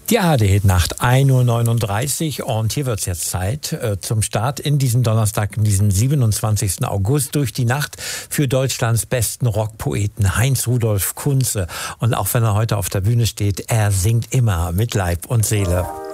Die ARD-Nacht 1:39 Uhr und hier wird es jetzt Zeit zum Start in diesem Donnerstag, in diesem 27. August durch die Nacht für Deutschlands besten Rockpoeten Heinz Rudolf Kunze. Und auch wenn er heute auf der Bühne steht, er singt immer mit Leib und Seele.